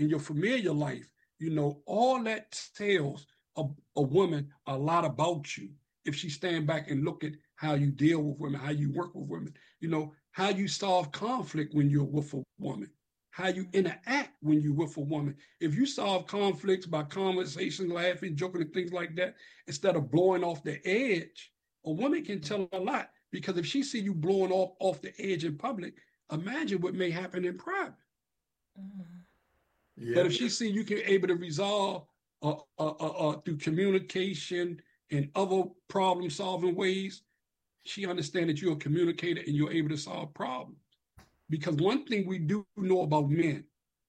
in your familiar life, all that tells a woman a lot about you. If she stand back and look at how you deal with women, how you work with women, how you solve conflict when you're with a woman, how you interact when you're with a woman. If you solve conflicts by conversation, laughing, joking, and things like that, instead of blowing off the edge, a woman can tell a lot, because if she see you blowing off the edge in public, imagine what may happen in private. Mm. But Yeah. if she see you can able to resolve through communication and other problem solving ways, she understands that you're a communicator and you're able to solve problems. Because one thing we do know about men,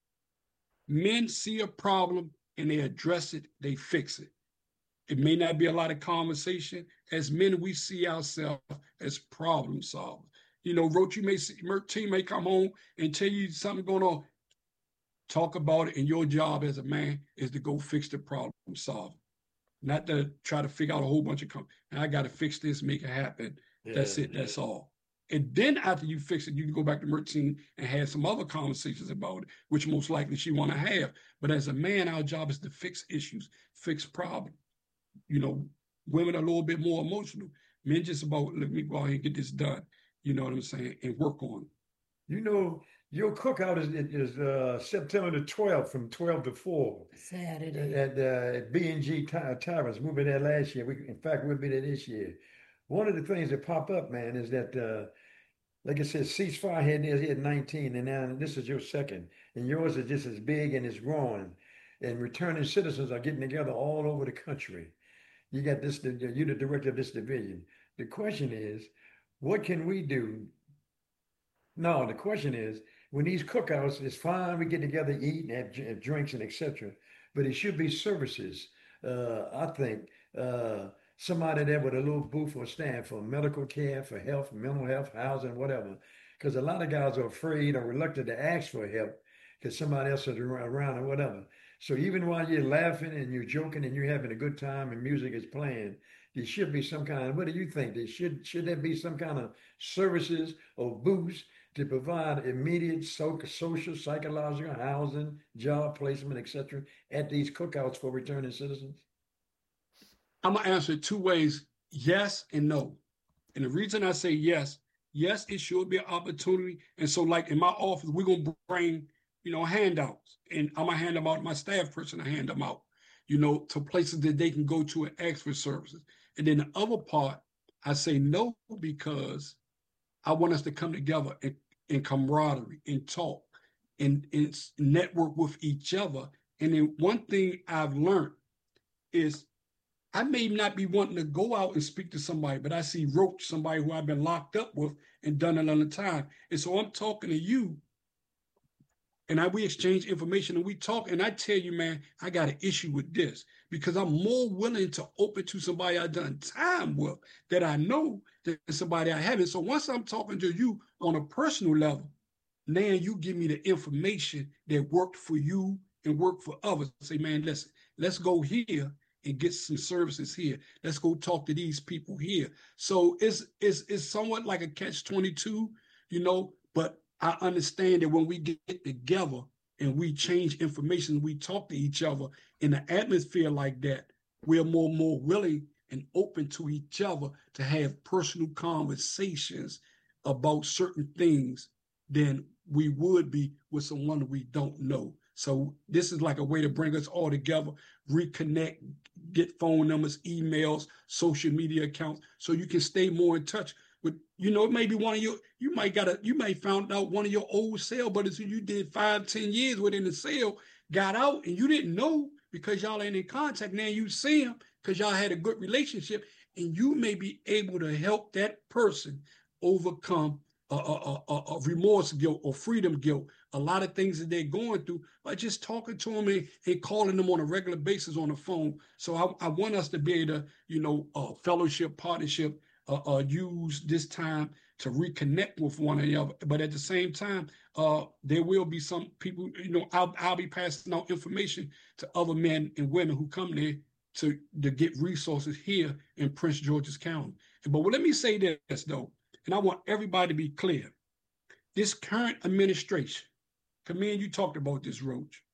men see a problem and they address it, they fix it. It may not be a lot of conversation. As men, we see ourselves as problem solvers. Roach, you may see, team may come home and tell you something going on. Talk about it, and your job as a man is to go fix the problem, solve it, not to try to figure out a whole bunch of I got to fix this, make it happen. Yeah. That's it. That's all. And then after you fix it, you can go back to Mertine and have some other conversations about it, which most likely she want to have. But as a man, our job is to fix issues, fix problems. Women are a little bit more emotional. Men just about, let me go out and get this done. You know what I'm saying? And work on it. You know, your cookout is September the 12th from 12 to 4 Saturday. at B&G Tyrants. We were there last year. In fact, we'll be there this year. One of the things that pop up, man, is that, like I said, Ceasefire had 19, and now this is your second. And yours is just as big and it's growing. And returning citizens are getting together all over the country. You got this, you're the director of this division. The question is, what can we do? No, the question is, when these cookouts, it's fine, we get together, eat, and have drinks and etc. But it should be services. I think somebody there with a little booth or stand for medical care, for health, mental health, housing, whatever. Because a lot of guys are afraid or reluctant to ask for help because somebody else is around or whatever. So even while you're laughing and you're joking and you're having a good time and music is playing, there should be some kind of, what do you think? Should there be some kind of services or booths to provide immediate social, psychological, housing, job placement, etc., at these cookouts for returning citizens? I'm gonna answer it two ways: yes and no. And the reason I say yes, yes, it should be an opportunity. And so, like in my office, we're gonna bring, handouts, and I'm gonna hand them out. My staff person, I hand them out, to places that they can go to and ask for services. And then the other part, I say no because I want us to come together in camaraderie and talk and network with each other. And then one thing I've learned is I may not be wanting to go out and speak to somebody, but I see Roach, somebody who I've been locked up with and done it all the time. And so I'm talking to you, and we exchange information and we talk, and I tell you, man, I got an issue with this because I'm more willing to open to somebody I've done time with that I know than somebody I haven't. So once I'm talking to you on a personal level, now you give me the information that worked for you and worked for others. Say, man, listen, let's go here and get some services here. Let's go talk to these people here. So it's somewhat like a catch-22, but I understand that when we get together and we change information, we talk to each other in an atmosphere like that, we're more willing and open to each other to have personal conversations about certain things than we would be with someone we don't know. So this is like a way to bring us all together, reconnect, get phone numbers, emails, social media accounts, so you can stay more in touch with, it may be one of you may found out one of your old cell buddies who you did 5, 10 years within the cell got out and you didn't know because y'all ain't in contact. Now you see him because y'all had a good relationship, and you may be able to help that person overcome a remorse guilt or freedom guilt, a lot of things that they're going through by just talking to them and calling them on a regular basis on the phone. So I want us to be able to, fellowship, partnership, use this time to reconnect with one another. But at the same time, there will be some people, I'll be passing out information to other men and women who come there to get resources here in Prince George's County. But let me say this, though, and I want everybody to be clear. This current administration, Camille, you talked about this, Roach.